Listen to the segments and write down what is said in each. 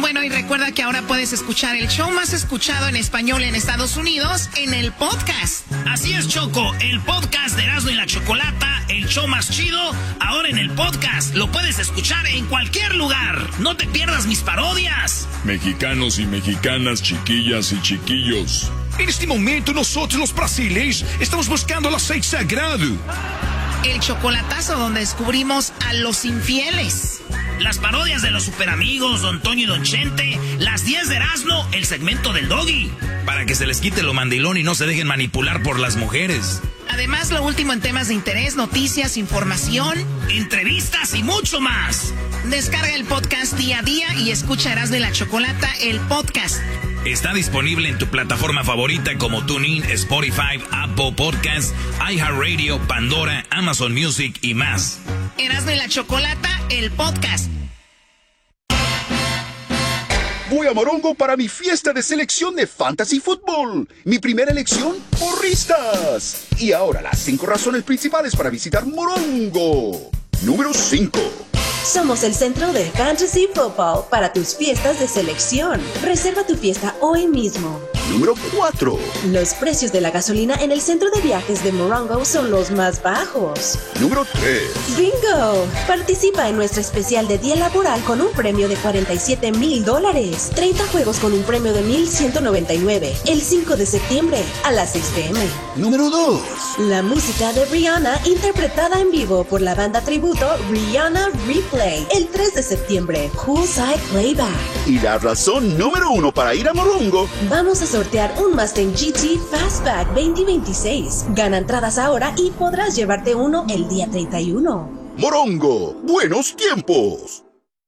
Bueno, y recuerda que ahora puedes escuchar el show más escuchado en español en Estados Unidos en el podcast. Así es, Choco, el podcast de Erasmo y la Chocolata, el show más chido, ahora en el podcast. Lo puedes escuchar en cualquier lugar. No te pierdas mis parodias. Mexicanos y mexicanas, chiquillas y chiquillos. En este momento nosotros los brasileños estamos buscando el aceite sagrado. El chocolatazo donde descubrimos a los infieles. Las parodias de los superamigos, Don Toño y Don Chente, las 10 de Erasmo, el segmento del Doggy. Para que se les quite lo mandilón y no se dejen manipular por las mujeres. Además, lo último en temas de interés, noticias, información, entrevistas y mucho más. Descarga el podcast día a día y escucha Erasmo y la Chocolata, el podcast. Está disponible en tu plataforma favorita como TuneIn, Spotify, Apple Podcasts, iHeartRadio, Pandora, Amazon Music y más. Erasmo y la Chocolata, el podcast. Voy a Morongo para mi fiesta de selección de Fantasy Football. Mi primera elección, porristas. Y ahora las 5 razones principales para visitar Morongo. Número 5. Somos el centro de Fantasy Football para tus fiestas de selección. Reserva tu fiesta hoy mismo. Número 4. Los precios de la gasolina en el centro de viajes de Morongo son los más bajos. Número 3. ¡Bingo! Participa en nuestra especial de día laboral con un premio de $47,000. 30 juegos con un premio de $1,199. El 5 de septiembre a las 6 p.m. Número 2. La música de Rihanna interpretada en vivo por la banda tributo Rihanna Replay. El 3 de septiembre, Poolside Playback. Y la razón número 1 para ir a Morongo. Vamos a sortear un Mustang GT Fastback 2026. Gana entradas ahora y podrás llevarte uno el día 31. Morongo, buenos tiempos.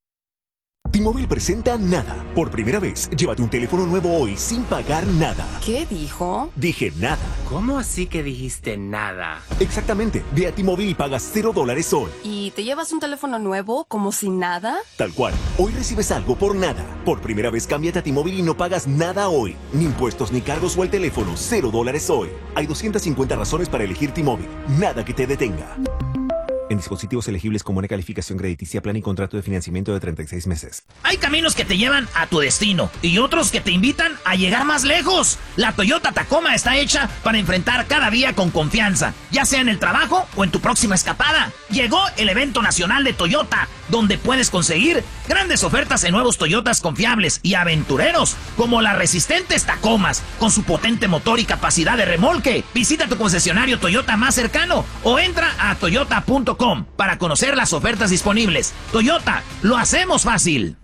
T-Mobile presenta Nada. Por primera vez, llévate un teléfono nuevo hoy sin pagar nada. ¿Qué dijo? Dije nada. ¿Cómo así que dijiste nada? Exactamente. Ve a T-Mobile y pagas $0 hoy. ¿Y te llevas un teléfono nuevo como si nada? Tal cual. Hoy recibes algo por nada. Por primera vez, cámbiate a T-Mobile y no pagas nada hoy. Ni impuestos ni cargos o el teléfono. $0 hoy. Hay 250 razones para elegir T-Mobile. Nada que te detenga. En dispositivos elegibles con buena calificación crediticia, plan y contrato de financiamiento de 36 meses. Hay caminos que te llevan a tu destino y otros que te invitan a llegar más lejos. La Toyota Tacoma está hecha para enfrentar cada día con confianza, ya sea en el trabajo o en tu próxima escapada. Llegó el evento nacional de Toyota, donde puedes conseguir grandes ofertas en nuevos Toyotas confiables y aventureros, como las resistentes Tacomas, con su potente motor y capacidad de remolque. Visita tu concesionario Toyota más cercano o entra a toyota.com para conocer las ofertas disponibles. Toyota, lo hacemos fácil.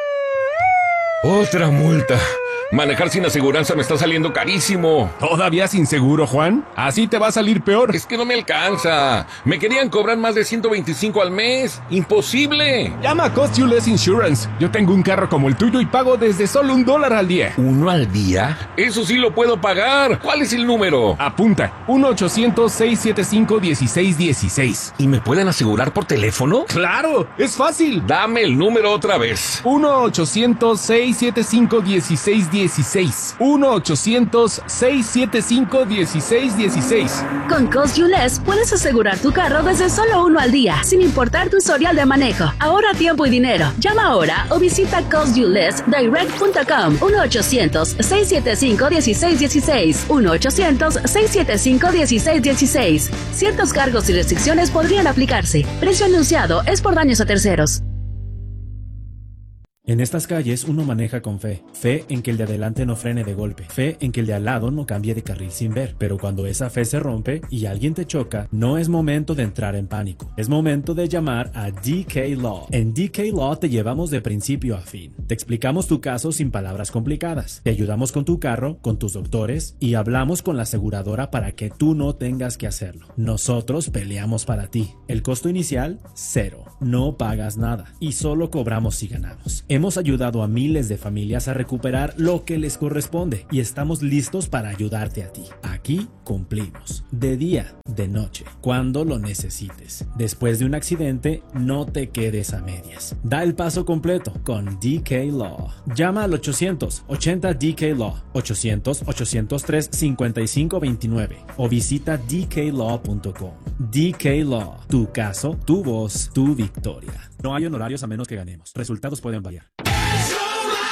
Otra multa. Manejar sin aseguranza me está saliendo carísimo. ¿Todavía sin seguro, Juan? Así te va a salir peor. Es que no me alcanza. Me querían cobrar más de $125 al mes. ¡Imposible! Llama a Cost You Less Insurance. Yo tengo un carro como el tuyo y pago desde solo $1 al día. ¿1 al día? Eso sí lo puedo pagar. ¿Cuál es el número? Apunta. 1-800-675-1616. ¿Y me pueden asegurar por teléfono? ¡Claro! ¡Es fácil! Dame el número otra vez. 1-800-675-1616. 1-800-675-1616. Con Cost You Less puedes asegurar tu carro desde solo $1 al día, sin importar tu historial de manejo. Ahorra tiempo y dinero. Llama ahora o visita costyouLessDirect.com. 1-800-675-1616. 1-800-675-1616. Ciertos cargos y restricciones podrían aplicarse. Precio anunciado es por daños a terceros. En estas calles uno maneja con fe. Fe en que el de adelante no frene de golpe. Fe en que el de al lado no cambie de carril sin ver. Pero cuando esa fe se rompe y alguien te choca, no es momento de entrar en pánico. Es momento de llamar a DK Law. En DK Law te llevamos de principio a fin. Te explicamos tu caso sin palabras complicadas. Te ayudamos con tu carro, con tus doctores y hablamos con la aseguradora para que tú no tengas que hacerlo. Nosotros peleamos para ti. El costo inicial, 0. No pagas nada y solo cobramos si ganamos. Hemos ayudado a miles de familias a recuperar lo que les corresponde y estamos listos para ayudarte a ti. Aquí cumplimos. De día, de noche, cuando lo necesites. Después de un accidente, no te quedes a medias. Da el paso completo con DK Law. Llama al 800-80-DK-LAW, 800-803-5529 o visita dklaw.com. DK Law. Tu caso, tu voz, tu victoria. No hay honorarios a menos que ganemos. Resultados pueden variar.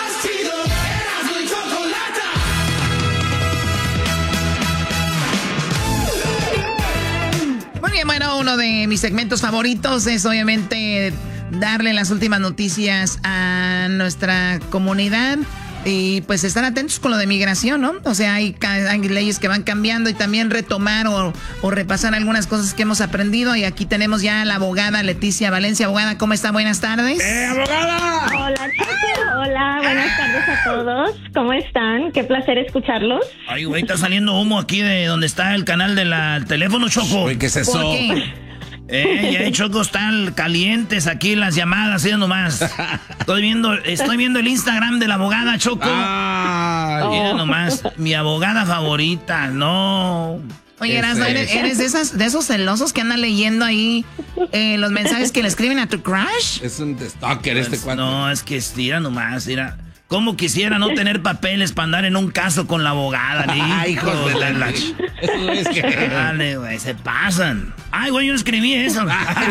bien, bueno, uno de mis segmentos favoritos es obviamente darle las últimas noticias a nuestra comunidad. Y pues estar atentos con lo de migración, ¿no? O sea, hay leyes que van cambiando y también retomar o repasar algunas cosas que hemos aprendido. Y aquí tenemos ya a la abogada Leticia Valencia. Abogada, ¿cómo está? Buenas tardes. ¡Abogada! Hola, Choco. Hola, buenas tardes a todos. ¿Cómo están? Qué placer escucharlos. Ay, güey, está saliendo humo aquí de donde está el canal del teléfono, Choco. ¿Qué es eso? ¿Por qué? Ya Choco, están calientes aquí las llamadas, ¿sí? Nomás. Estoy viendo el Instagram de la abogada, Choco. Mira nomás, mi abogada favorita, no. Oye, Erasmo, ¿eres de esos celosos que andan leyendo ahí los mensajes que le escriben a tu crush? Es un stalker este cuate. No, es que mira nomás, mira. ¿Cómo quisiera no tener papeles para andar en un caso con la abogada? Ay, hijos de la... Eso es que... Dale, güey, se pasan. Ay, güey, yo no escribí eso.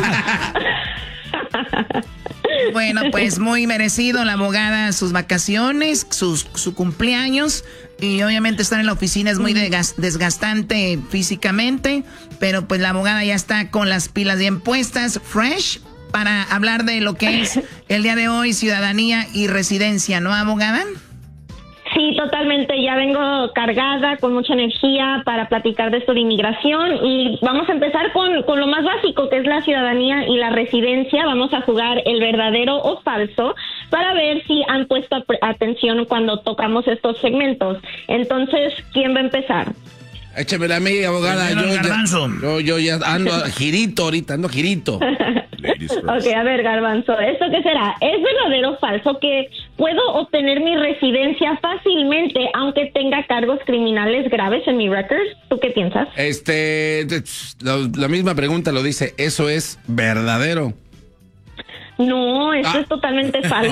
Bueno, pues muy merecido la abogada, sus vacaciones, su cumpleaños. Y obviamente estar en la oficina es muy desgastante físicamente. Pero pues la abogada ya está con las pilas bien puestas, fresh, para hablar de lo que es el día de hoy, ciudadanía y residencia, ¿no, abogada? Sí, totalmente. Ya vengo cargada, con mucha energía para platicar de esto de inmigración. Y vamos a empezar con lo más básico, que es la ciudadanía y la residencia. Vamos a jugar el verdadero o falso para ver si han puesto atención cuando tocamos estos segmentos. Entonces, ¿quién va a empezar? Échamela a mí, abogada. Yo ya ando girito ahorita, ando girito. Ok, a ver, Garbanzo, ¿esto qué será? ¿Es verdadero o falso que puedo obtener mi residencia fácilmente aunque tenga cargos criminales graves en mi record? ¿Tú qué piensas? La misma pregunta lo dice, ¿eso es verdadero? No, eso es totalmente falso.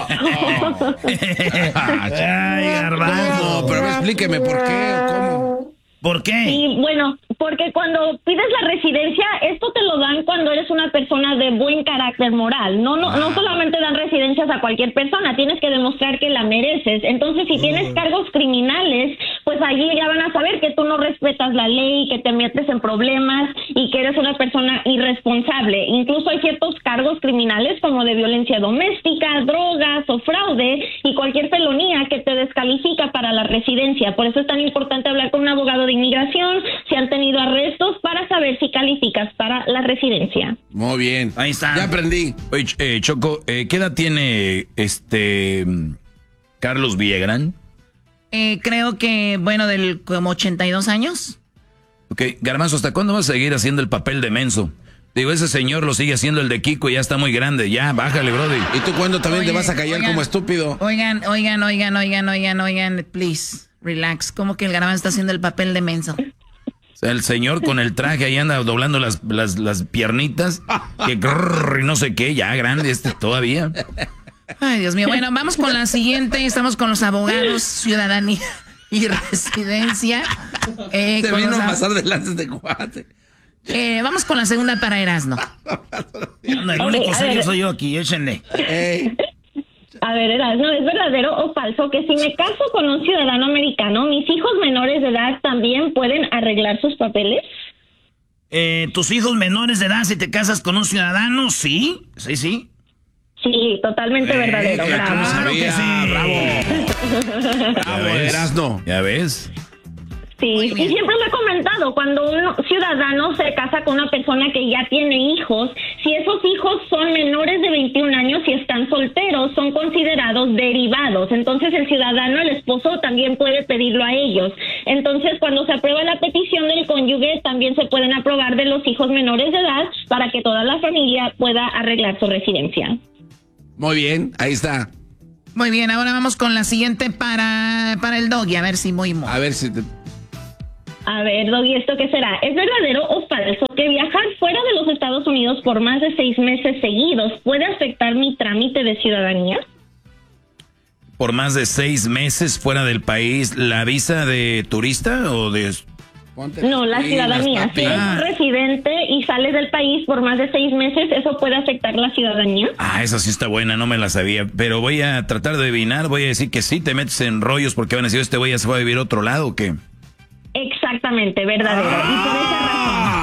Ay, Garbanzo. No, pero explíqueme por qué o cómo. ¿Por qué? Sí, bueno, porque cuando pides la residencia, esto te lo dan cuando eres una persona de buen carácter moral. No solamente dan residencias a cualquier persona, tienes que demostrar que la mereces. Entonces, si tienes cargos criminales, pues allí ya van a saber que tú no respetas la ley, que te metes en problemas y que eres una persona irresponsable. Incluso hay ciertos cargos criminales como de violencia doméstica, drogas o fraude y cualquier felonía que te descalifica para la residencia. Por eso es tan importante hablar con un abogado de inmigración si han tenido arrestos para saber si calificas para la residencia. Muy bien. Ahí está. Ya aprendí. Oye, Choco, ¿qué edad tiene Carlos Villagrán? Creo que, bueno, como 82 años. Ok, Garbanzo, ¿hasta cuándo vas a seguir haciendo el papel de menso? Digo, ese señor lo sigue haciendo el de Kiko y ya está muy grande. Ya, bájale, brody. ¿Y tú cuándo también te vas a callar como estúpido? Oigan, please, relax. ¿Cómo que el Garbanzo está haciendo el papel de menso? O sea, el señor con el traje ahí anda doblando las piernitas, que y no sé qué, ya grande todavía. Ay, Dios mío. Bueno, vamos con la siguiente. Estamos con los abogados, ciudadanía y residencia. Se vino a pasar delante de cuate. Vamos con la segunda para Erasmo. El único serio soy yo aquí, échenle. A ver, Erasmo, ¿es verdadero o falso que si me caso con un ciudadano americano, mis hijos menores de edad también pueden arreglar sus papeles? ¿Tus hijos menores de edad, si te casas con un ciudadano? Sí. Sí, totalmente verdadero. Bravo. Claro que sí. Bravo, Erasmo. ¿Ya ves? Sí, y siempre lo he comentado, cuando un ciudadano se casa con una persona que ya tiene hijos, si esos hijos son menores de 21 años y están solteros, son considerados derivados. Entonces el ciudadano, el esposo, también puede pedirlo a ellos. Entonces cuando se aprueba la petición del cónyuge, también se pueden aprobar de los hijos menores de edad para que toda la familia pueda arreglar su residencia. Muy bien, ahí está. Muy bien, ahora vamos con la siguiente para el Doggy, a ver si A ver si te... A ver, Doggy, ¿esto qué será? ¿Es verdadero o falso que viajar fuera de los Estados Unidos por más de 6 meses seguidos puede afectar mi trámite de ciudadanía? ¿Por más de 6 meses fuera del país, la visa de turista o de...? No, la ciudadanía. Si eres residente y sales del país por más de 6 meses, ¿eso puede afectar la ciudadanía? Esa sí está buena, no me la sabía. Pero voy a tratar de adivinar, voy a decir que sí, te metes en rollos porque van a decir, este güey ya se fue a vivir a otro lado, ¿o qué? Exactamente, verdadero. Y por esa razón.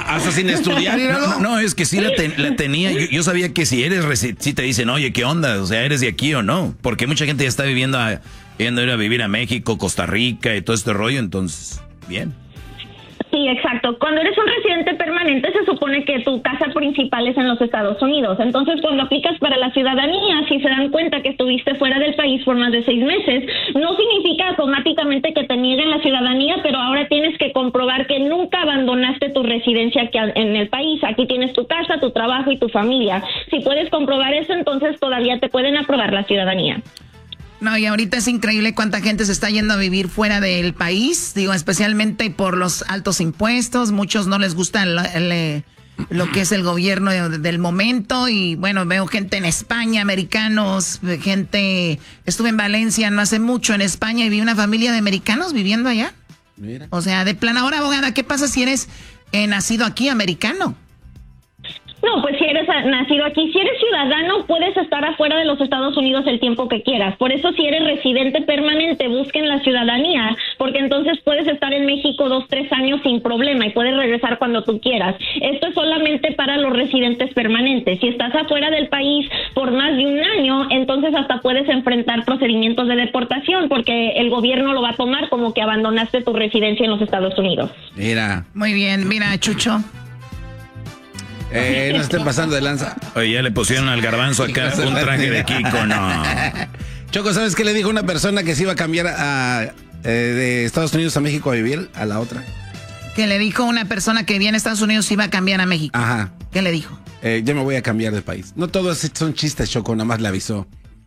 hasta sin estudiar. No, es que sí la tenía. Yo sabía que si eres sí te dicen, oye, ¿qué onda? O sea, ¿eres de aquí o no? Porque mucha gente ya está yendo a ir a vivir a México, Costa Rica y todo este rollo, entonces, bien. Sí, exacto. Cuando eres un residente permanente se supone que tu casa principal es en los Estados Unidos. Entonces, cuando aplicas para la ciudadanía, si se dan cuenta que estuviste fuera del país por más de 6 meses, no significa automáticamente que te nieguen la ciudadanía, pero ahora tienes que comprobar que nunca abandonaste tu residencia aquí en el país. Aquí tienes tu casa, tu trabajo y tu familia. Si puedes comprobar eso, entonces todavía te pueden aprobar la ciudadanía. No, y ahorita es increíble cuánta gente se está yendo a vivir fuera del país, digo, especialmente por los altos impuestos. Muchos no les gusta lo que es el gobierno del momento. Y bueno, veo gente en España, americanos, estuve en Valencia no hace mucho en España y vi una familia de americanos viviendo allá. Mira. O sea, de plan, ahora, abogada, ¿qué pasa si eres nacido aquí, americano? No, pues si eres nacido aquí, si eres ciudadano, puedes estar afuera de los Estados Unidos el tiempo que quieras. Por eso, si eres residente permanente, busquen la ciudadanía, porque entonces puedes estar en México 2-3 años sin problema y puedes regresar cuando tú quieras. Esto es solamente para los residentes permanentes. Si estás afuera del país por más de un año, entonces hasta puedes enfrentar procedimientos de deportación, porque el gobierno lo va a tomar como que abandonaste tu residencia en los Estados Unidos. Mira. Muy bien, mira, Chucho. No estén pasando de lanza. Oye, ya le pusieron al garbanzo acá un traje de Kiko, no. Choco, ¿sabes qué le dijo una persona que se iba a cambiar de Estados Unidos a México a vivir a la otra? Que le dijo una persona que vivía en Estados Unidos iba a cambiar a México. Ajá. ¿Qué le dijo? Yo me voy a cambiar de país. No todos son chistes, Choco, nada más le avisó.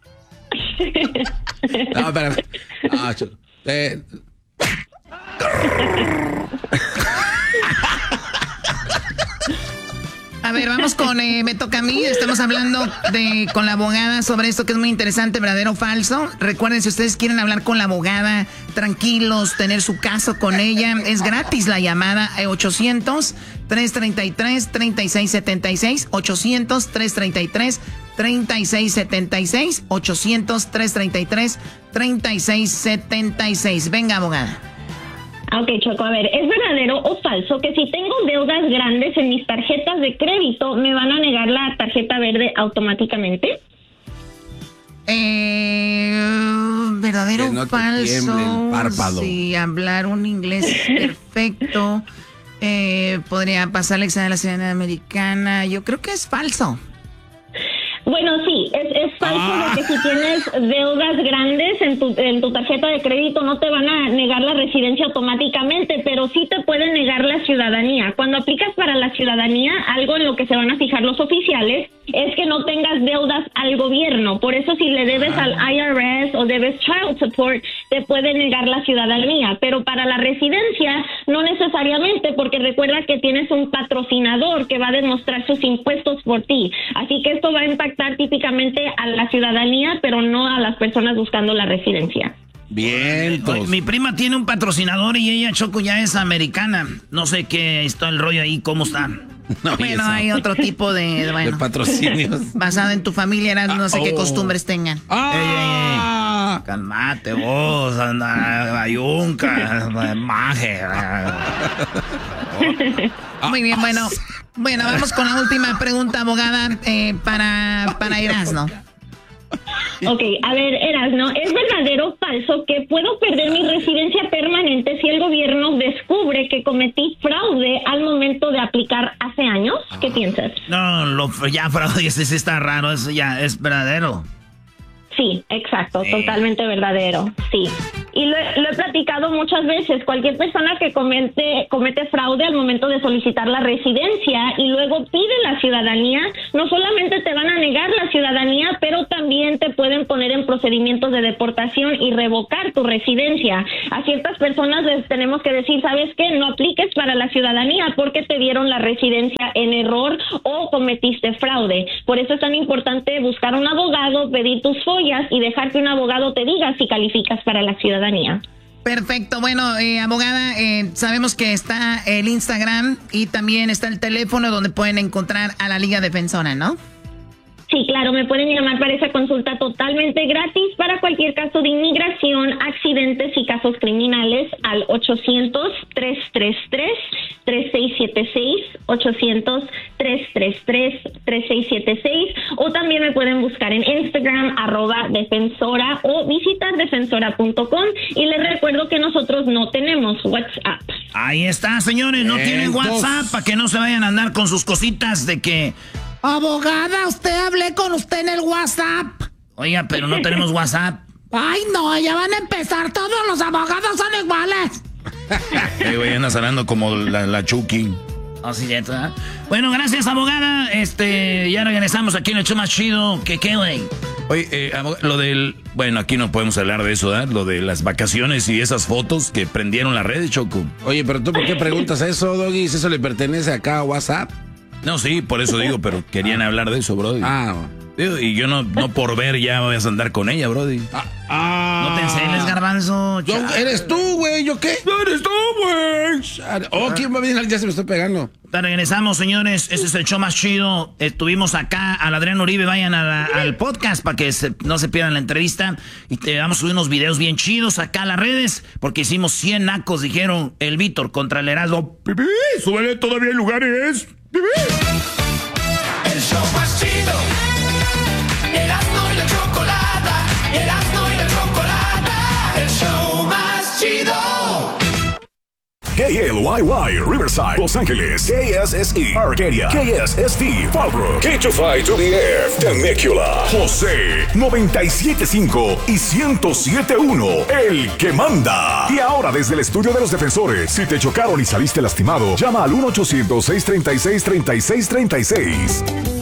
No, espérame. No, Choco. A ver, vamos con, me toca a mí, estamos hablando con la abogada sobre esto que es muy interesante, verdadero o falso. Recuerden, si ustedes quieren hablar con la abogada, tranquilos, tener su caso con ella, es gratis la llamada 800-333-3676, 800-333-3676, 800-333-3676. Venga, abogada. Ok, Choco, a ver, ¿es verdadero o falso que si tengo deudas grandes en mis tarjetas de crédito, me van a negar la tarjeta verde automáticamente? ¿Verdadero no o falso? Párpado. Sí, hablar un inglés perfecto. Podría pasar el examen de la ciudadanía americana. Yo creo que es falso. Bueno, sí, es falso de que si tienes deudas grandes en tu tarjeta de crédito no te van a negar la residencia automáticamente, pero sí te pueden negar la ciudadanía. Cuando aplicas para la ciudadanía, algo en lo que se van a fijar los oficiales es que no tengas deudas al gobierno. Por eso si le debes al IRS o debes child support, te pueden negar la ciudadanía. Pero para la residencia, no necesariamente, porque recuerda que tienes un patrocinador que va a demostrar sus impuestos por ti. Así que esto va a impactar típicamente a la ciudadanía, pero no a las personas buscando la residencia. Bien. Oye, mi prima tiene un patrocinador y ella, Choco, ya es americana. No sé qué está el rollo ahí, cómo está. No, bueno, hay otro tipo de patrocinios. Basado en tu familia, no sé qué costumbres tengan. Ey. Calmate vos, ayunca, maje. Muy bien, bueno, vamos con la última pregunta, abogada, para Erasno. Ok, a ver, Erasno, ¿es verdadero o falso que puedo perder mi residencia permanente si el gobierno descubre que cometí fraude al momento de aplicar hace años? ¿Qué piensas? No, ya fraude, ese sí está raro, eso ya es verdadero. Sí, exacto, totalmente verdadero, sí. Y lo he platicado muchas veces. Cualquier persona que comete fraude al momento de solicitar la residencia y luego pide la ciudadanía, no solamente te van a negar la ciudadanía, pero también te pueden poner en procedimientos de deportación y revocar tu residencia. A ciertas personas les tenemos que decir, ¿sabes qué? No apliques para la ciudadanía porque te dieron la residencia en error o cometiste fraude. Por eso es tan importante buscar un abogado, pedir tus follas y dejar que un abogado te diga si calificas para la ciudadanía. Perfecto, bueno, abogada, sabemos que está el Instagram y también está el teléfono donde pueden encontrar a la Liga Defensora, ¿no? Sí, Sí, claro, me pueden llamar para esa consulta totalmente gratis para cualquier caso de inmigración, accidentes y casos criminales al 800-333-3676, 800-333-3676, o también me pueden buscar en Instagram, @defensora, o visitar defensora.com, y les recuerdo que nosotros no tenemos WhatsApp. Ahí está, señores, no tienen WhatsApp, para que no se vayan a andar con sus cositas de que... Abogada, hablé con usted en el WhatsApp. Oiga, pero no tenemos WhatsApp. Ay, no, ya van a empezar, todos los abogados son iguales. Güey, andas hablando como la Chucky. Así es, ¿eh? Bueno, gracias, abogada. Ya regresamos aquí en el show más chido. ¿Qué, güey? Oye, lo del... Bueno, aquí no podemos hablar de eso, ¿verdad? Lo de las vacaciones y esas fotos que prendieron las redes, Choco. Oye, pero ¿tú por qué preguntas eso, Doggy? ¿Si eso le pertenece acá a WhatsApp? No, sí, por eso digo, pero querían hablar de eso, brody. Y yo no por ver ya voy a andar con ella, brody. No te enceles, Garbanzo. Eres tú, güey, ¿yo qué? Eres tú, güey. Oh, ¿quién va a venir? Ya se me estoy pegando. Regresamos, señores. Este es el show más chido. Estuvimos acá al Adrián Uribe. Vayan al podcast para que no se pierdan la entrevista. Y te vamos a subir unos videos bien chidos acá a las redes. Porque hicimos 100 nacos, dijeron el Víctor contra el Erasmo. ¡Pipí! ¡Súbele, todavía hay lugares! ¡Pipí! El show más chido. Erasmo y la chocolata. Erasmo y la chocolata. El show más chido. KLYY, Riverside, Los Ángeles, KSSE, Arcadia, KSST, Fallbrook, K252 to the Air, Temecula, José, 97.5 y 107.1, el que manda. Y ahora desde el estudio de los defensores, si te chocaron y saliste lastimado, llama al 1-800-636-3636.